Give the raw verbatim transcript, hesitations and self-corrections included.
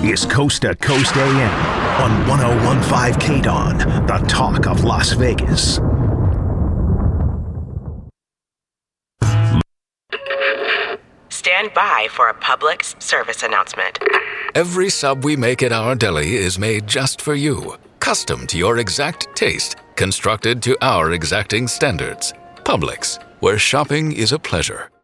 is Coast to Coast A M on one oh one point five K D O N, the talk of Las Vegas. Stand by for a public service announcement. Every sub we make at our deli is made just for you, custom to your exact taste, constructed to our exacting standards. Publix, where shopping is a pleasure.